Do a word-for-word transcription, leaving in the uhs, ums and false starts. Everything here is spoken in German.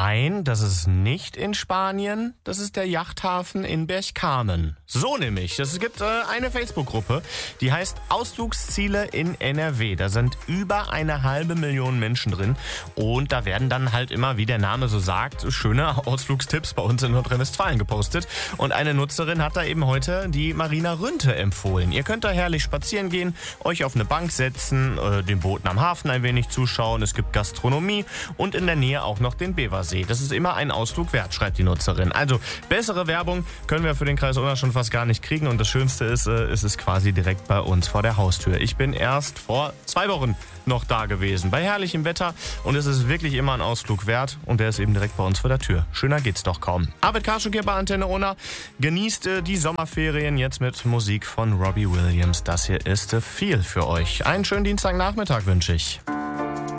Nein, das ist nicht in Spanien. Das ist der Yachthafen in Berchtesgaden. So nämlich. Es gibt äh, eine Facebook-Gruppe, die heißt Ausflugsziele in N R W. Da sind über eine halbe Million Menschen drin. Und da werden dann halt immer, wie der Name so sagt, schöne Ausflugstipps bei uns in Nordrhein-Westfalen gepostet. Und eine Nutzerin hat da eben heute die Marina Rünte empfohlen. Ihr könnt da herrlich spazieren gehen, euch auf eine Bank setzen, äh, den Booten am Hafen ein wenig zuschauen. Es gibt Gastronomie und in der Nähe auch noch den Beversee. Das ist immer ein Ausflug wert, schreibt die Nutzerin. Also bessere Werbung können wir für den Kreis Unna schon fast gar nicht kriegen. Und das Schönste ist, äh, es ist quasi direkt bei uns vor der Haustür. Ich bin erst vor zwei Wochen noch da gewesen, bei herrlichem Wetter. Und es ist wirklich immer ein Ausflug wert. Und der ist eben direkt bei uns vor der Tür. Schöner geht's doch kaum. Arvid Karschuk hier bei Antenne Unna. Genießt äh, die Sommerferien jetzt mit Musik von Robbie Williams. Das hier ist äh, viel für euch. Einen schönen Dienstagnachmittag wünsche ich.